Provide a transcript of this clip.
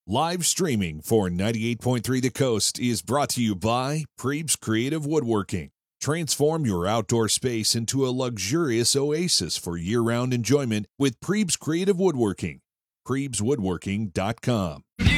Live streaming for 98.3 The Coast is brought to you by Prebes Creative Woodworking. Transform your outdoor space into a luxurious oasis for year-round enjoyment with Prebes Creative Woodworking. PrebesWoodworking.com.